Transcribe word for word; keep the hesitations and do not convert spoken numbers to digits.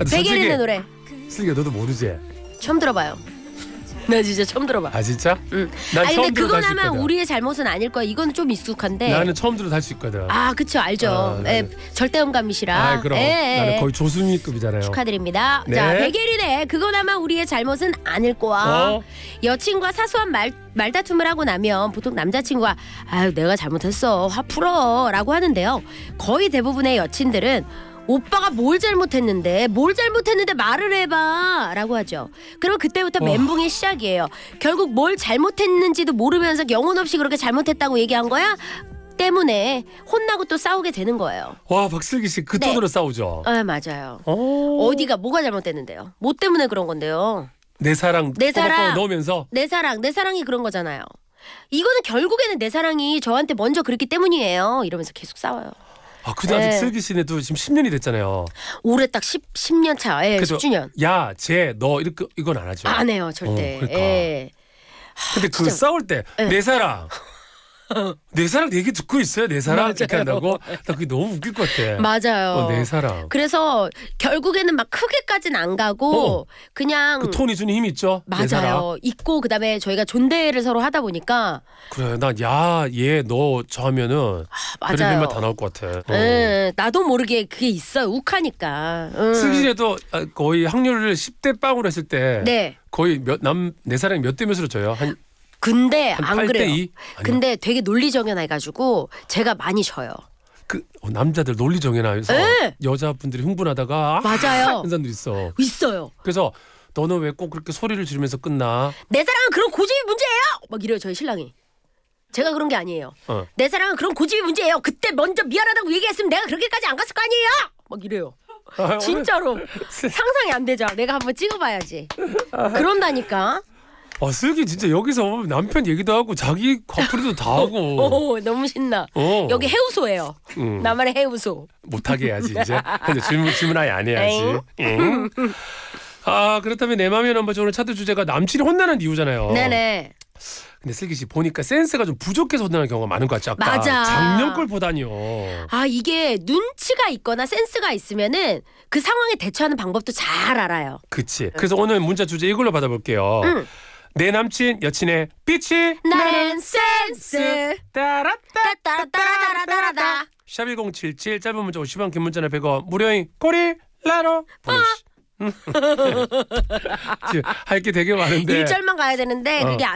백예린의 노래. 슬기야 너도 모르지? 처음 들어봐요. 나 진짜 처음 들어봐. 아 진짜? 응. 난 아니 처음 근데 들어도 그건 할 수 아마 있거든. 우리의 잘못은 아닐 거야. 이거는 좀 익숙한데. 나는 처음 들어도 할 수 있거든. 아 그쵸 알죠. 아, 예, 나는- 절대음감이시라. 아 그럼 예, 나는 예. 거의 조수미급이잖아요. 축하드립니다. 네. 자 백예린의 그건 아마 우리의 잘못은 아닐 거야. 어? 여친과 사소한 말 말다툼을 하고 나면 보통 남자친구가 아유 내가 잘못했어 화 풀어라고 하는데요. 거의 대부분의 여친들은 오빠가 뭘 잘못했는데 뭘 잘못했는데 말을 해봐 라고 하죠. 그럼 그때부터 어. 멘붕이 시작이에요. 결국 뭘 잘못했는지도 모르면서 영혼 없이 그렇게 잘못했다고 얘기한 거야 때문에 혼나고 또 싸우게 되는 거예요. 와 박슬기 씨 그 네. 톤으로 싸우죠. 아 맞아요. 어... 어디가 뭐가 잘못됐는데요? 뭐 때문에 그런 건데요? 내 사랑 내 사랑. 꼬박꼬박 넣으면서 내 사랑 내 사랑이 그런 거잖아요. 이거는 결국에는 내 사랑이 저한테 먼저 그랬기 때문이에요. 이러면서 계속 싸워요. 아 근데 아직 네. 슬기 씨네도 지금 십 년이 됐잖아요. 올해 딱 십, 십 년 차. 예, 그래서 십 주년. 야, 쟤, 너 이렇게 이건 안 하죠. 안 해요 절대. 어, 그러니까. 예. 근데 그 진짜. 싸울 때 내 네. 사랑 내 사랑 얘기 듣고 있어요. 내 사랑 이렇게 맞아요. 한다고 나 그게 너무 웃길 것 같아. 맞아요. 어, 내 사랑. 그래서 결국에는 막 크게까지는 안 가고 어. 그냥 그 톤이 주는 힘 있죠. 내 사랑. 맞아요. 있고 그다음에 저희가 존대를 서로 하다 보니까 그래 나 야 얘 너 저 하면은 맞아요. 별의별 다 나올 것 같아. 어. 예, 나도 모르게 그게 있어요. 욱하니까. 음. 슬기 씨도 거의 확률을 십 대 빵으로 했을 때 네. 거의 몇 남 내 사랑이 몇 대 몇으로 져요? 한 근데 한 안 팔 대 그래요. 이? 아니야. 근데 되게 논리정연해가지고 제가 많이 져요. 그 어, 남자들 논리 정연하면서 네. 여자분들이 흥분하다가 아, 맞아요. 하는 사람들 있어. 있어요. 그래서 너는 왜 꼭 그렇게 소리를 지르면서 끝나? 내 사랑은 그런 고집이 문제예요. 막 이래요 저희 신랑이. 제가 그런 게 아니에요. 어. 내 사랑은 그런 고집이 문제예요. 그때 먼저 미안하다고 얘기했으면 내가 그렇게까지 안 갔을 거 아니에요. 막 이래요. 아, 진짜로 상상이 안 되죠. 내가 한번 찍어봐야지. 그런다니까. 아, 슬기 진짜 여기서 남편 얘기도 하고 자기 커플도 다 하고. 오 너무 신나. 어. 여기 해우소예요. 음. 나만의 해우소. 못하게 해야지 이제. 근데 질문 질문 아예 안 해야지. 응? 아 그렇다면 내 맘의 넘버 오늘 차트 주제가 남친이 혼나는 이유잖아요. 네네. 근데 슬기 씨 보니까 센스가 좀 부족해서 혼나는 경우가 많은 것 같지 아까. 맞아. 작년 걸 보다니요. 아 이게 눈치가 있거나 센스가 있으면은 그 상황에 대처하는 방법도 잘 알아요. 그치. 그래서 오늘 문자 주제 이걸로 받아볼게요. 응. 내 남친 여친의 빛이 나는 센스. 따라따 따따라따라따라따라따. 샵 일공칠칠 짧은 문자 오십 원 긴 문자는 백 원 무료인 꼬리라로 보내주시. 할 게 되게 많은데 일 절만 가야 되는데 어. 그게